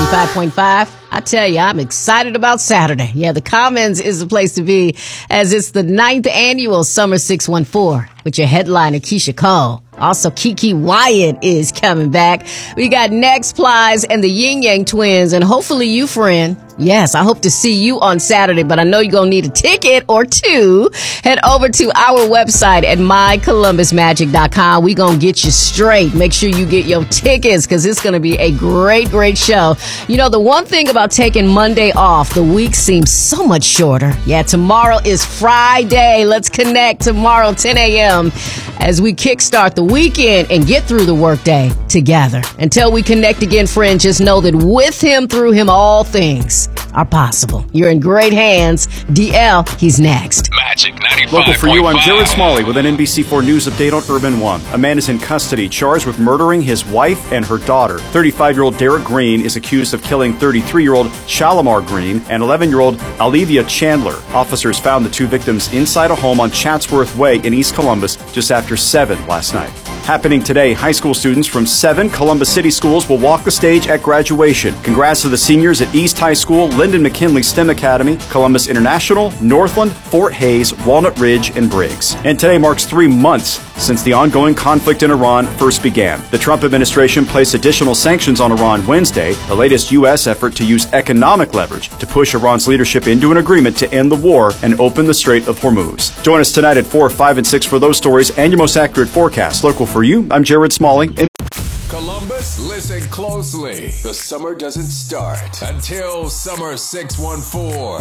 95.5. I tell you, I'm excited about Saturday. Yeah, the Commons is the place to be as it's the 9th annual Summer 614 with your headliner, Keisha Cole. Also, Kiki Wyatt is coming back. We got Next Plies and the Yin Yang Twins, and hopefully you, friend. Yes, I hope to see you on Saturday, but I know you're going to need a ticket or two. Head over to our website at mycolumbusmagic.com. We're going to get you straight. Make sure you get your tickets because it's going to be a great, great show. You know, the one thing about taking Monday off, the week seems so much shorter. Yeah, tomorrow is Friday. Let's connect tomorrow, 10 a.m. as we kickstart the weekend and get through the workday together. Until we connect again, friend, just know that with him, through him, all things are possible. You're in great hands. DL, he's next. Magic 95.5. Local for you, I'm Jared Smalley with an NBC4 News update on Urban One. A man is in custody charged with murdering his wife and her daughter. 35-year-old Derek Green is accused of killing 33-year-old Shalimar Green and 11-year-old Olivia Chandler. Officers found the two victims inside a home on Chatsworth Way in East Columbus just after 7 last night. Happening today, high school students from 7 Columbus City schools will walk the stage at graduation. Congrats to the seniors at East High School, Lyndon McKinley STEM Academy, Columbus International, Northland, Fort Hayes, Walnut Ridge, and Briggs. And today marks 3 months since the ongoing conflict in Iran first began. The Trump administration placed additional sanctions on Iran Wednesday, the latest U.S. effort to use economic leverage to push Iran's leadership into an agreement to end the war and open the Strait of Hormuz. Join us tonight at 4, 5, and 6 for those stories and your most accurate forecast. Local for you, I'm Jared Smalley. Columbus, listen closely. The summer doesn't start until Summer 614.